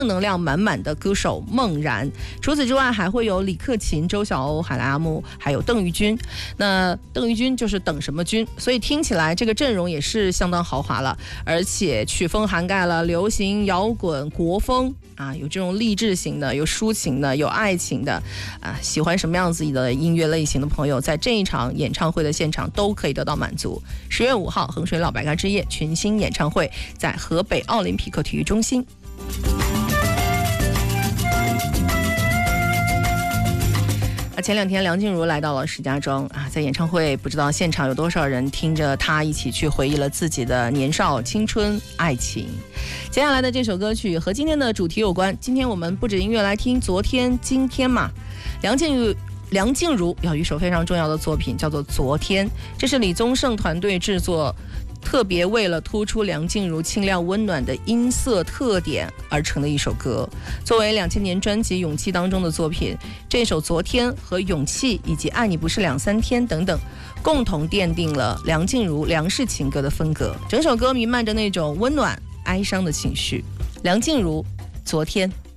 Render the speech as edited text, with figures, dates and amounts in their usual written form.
正能量满满的歌手孟然。除此之外，还会有李克勤、周晓鸥、海拉阿木，还有邓玉军。那邓玉军就是等什么军，所以听起来这个阵容也是相当豪华了，而且曲风涵盖了流行、摇滚、国风啊，有这种励志型的，有抒情的，有爱情的啊，喜欢什么样子的音乐类型的朋友，在这一场演唱会的现场都可以得到满足。10月5号，衡水老白干之夜群星演唱会在河北奥林匹克体育中心。前2天梁静茹来到了石家庄啊，在演唱会不知道现场有多少人听着她一起去回忆了自己的年少、青春、爱情。接下来的这首歌曲和今天的主题有关，今天我们不止音乐来听昨天、今天嘛。梁静茹有一首非常重要的作品叫做《昨天》，这是李宗盛团队制作，特别为了突出梁静茹清亮温暖的音色特点而成的一首歌。作为2000年专辑《勇气》当中的作品，这首《昨天》和《勇气》以及《爱你不是2、3天》等等，共同奠定了梁静茹梁式情歌的风格。整首歌弥漫着那种温暖哀伤的情绪。梁静茹《昨天》。